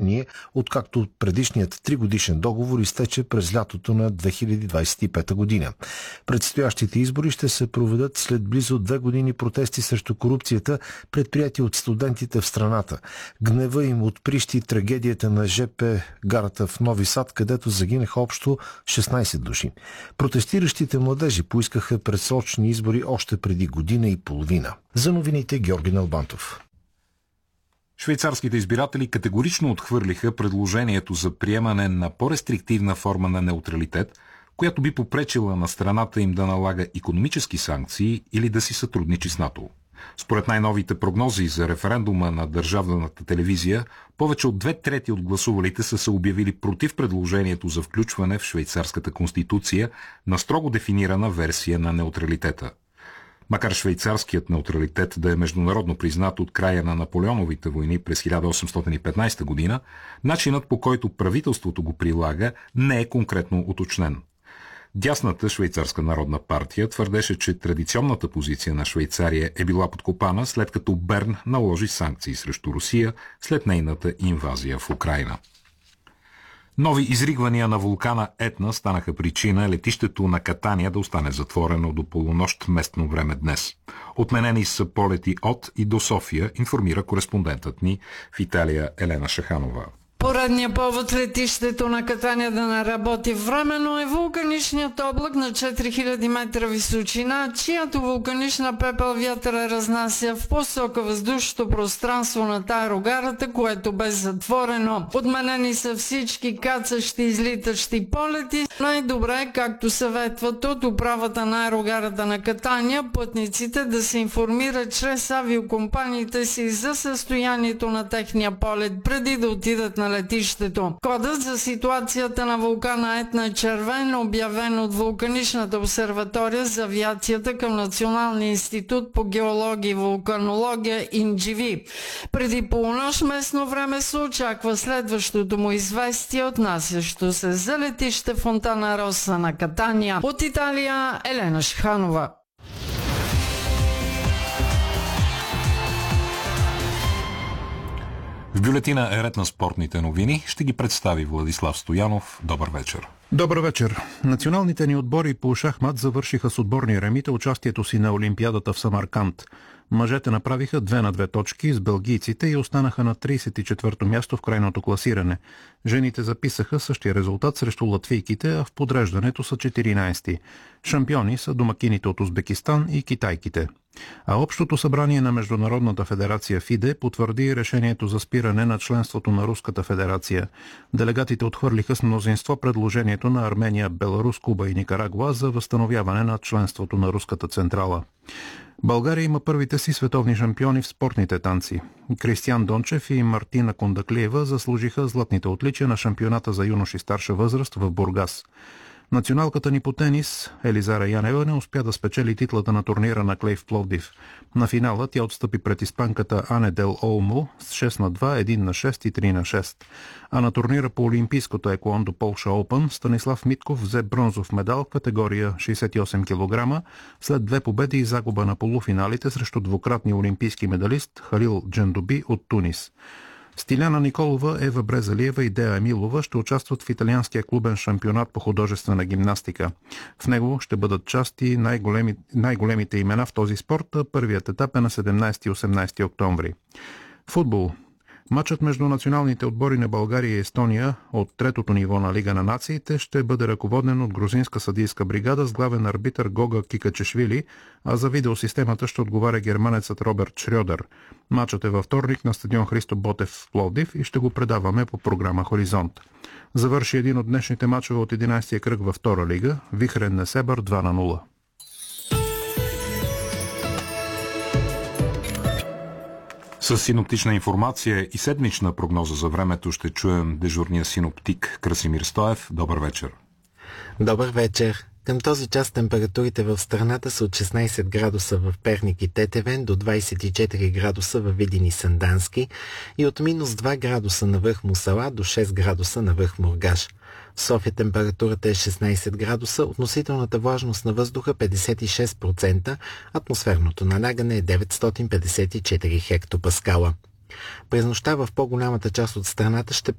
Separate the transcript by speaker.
Speaker 1: положение, откакто предишният 3-годишен договор изтече през лятото на 2025 година. Предстоящите избори ще се проведат след близо 2 години протести срещу корупцията, предприятия от студентите в страната. Гнева им отприщи трагедията на ЖП гарата в Нови Сад, където загинаха общо 16 души. Протестиращите младежи поискаха предсрочни избори още преди година и половина. За новините Георги Налбантов.
Speaker 2: Швейцарските избиратели категорично отхвърлиха предложението за приемане на по-рестриктивна форма на неутралитет, която би попречила на страната им да налага икономически санкции или да си сътрудничи с НАТО. Според най-новите прогнози за референдума на държавната телевизия, повече от 2/3 от гласувалите са се обявили против предложението за включване в швейцарската конституция на строго дефинирана версия на неутралитета. Макар швейцарският неутралитет да е международно признат от края на Наполеоновите войни през 1815 година, начинът, по който правителството го прилага, не е конкретно уточнен. Дясната швейцарска народна партия твърдеше, че традиционната позиция на Швейцария е била подкопана, след като Берн наложи санкции срещу Русия след нейната инвазия в Украйна. Нови изригвания на вулкана Етна станаха причина летището на Катания да остане затворено до полунощ местно време днес. Отменени са полети от и до София, информира кореспондентът ни в Италия Елена Шаханова.
Speaker 3: Поредният повод летището на Катания да не работи временно е вулканичният облак на 4000 метра височина, чиято вулканична пепел вятъра разнася в посока въздушното пространство над аерогарата, което бе затворено. Отменени са всички кацащи, излитащи полети. Най-добре, както съветват от управата на аерогарата на Катания, пътниците да се информират чрез авиокомпаниите си за състоянието на техния полет преди да отидат на летището. Кодът за ситуацията на вулкана Етна е червен, обявен от вулканичната обсерватория за авиацията към Националния институт по геология и вулканология ИНЖВ. Преди полунощ местно време се очаква следващото му известие, отнасящо се за летище Фонтана Роса на Катания. От Италия Елена Шаханова.
Speaker 2: В бюлетина е ред на спортните новини. Ще ги представи Владислав Стоянов. Добър вечер.
Speaker 4: Добър вечер. Националните ни отбори по шахмат завършиха с отборни ремите участието си на Олимпиадата в Самарканд. Мъжете направиха 2-2 точки с белгийците и останаха на 34-то място в крайното класиране. Жените записаха същия резултат срещу латвийките, а в подреждането са 14-ти. Шампиони са домакините от Узбекистан и китайките. А Общото събрание на Международната федерация ФИДЕ потвърди решението за спиране на членството на Руската федерация. Делегатите отхвърлиха с мнозинство предложението на Армения, Беларус, Куба и Никарагуа за възстановяване на членството на Руската централа. България има първите си световни шампиони в спортните танци. Кристиян Дончев и Мартина Кондаклиева заслужиха златните отличия на шампионата за юноши старша възраст в Бургас. Националката ни по тенис, Елизара Янева, не успя да спечели титлата на турнира на клей в Пловдив. На финала тя отстъпи пред испанката Ане Дел Олмо с 6-2, 1-6 и 3-6. А на турнира по олимпийското Екуондо Полша Опън Станислав Митков взе бронзов медал в категория 68 кг след 2 победи и загуба на полуфиналите срещу двукратния олимпийски медалист Халил Джендоби от Тунис. Стиляна Николова, Ева Брезалиева и Дея Емилова ще участват в италианския клубен шампионат по художествена гимнастика. В него ще бъдат части най-големите имена в този спорт. Първият етап е на 17 и 18 октомври. Футбол. Матчът между националните отбори на България и Естония от третото ниво на Лига на нациите ще бъде ръководен от грузинска съдийска бригада с главен арбитър Гога Кикачешвили, а за видеосистемата ще отговаря германецът Роберт Шрьодер. Матчът е във вторник на стадион Христо Ботев в Пловдив и ще го предаваме по програма Хоризонт. Завърши един от днешните матчове от 11-я кръг във втора лига. Вихрен Несебър 2-0.
Speaker 2: С синоптична информация и седмична прогноза за времето ще чуем дежурния синоптик Красимир Стоев. Добър вечер.
Speaker 5: Добър вечер. Към този час температурите в страната са от 16 градуса в Перник и Тетевен до 24 градуса в Видин и Сандански и от минус 2 градуса на връх Мусала до 6 градуса на връх Мургаш. В София температурата е 16 градуса, относителната влажност на въздуха 56%, атмосферното налягане е 954 хектопаскала. През нощта в по-голямата част от страната ще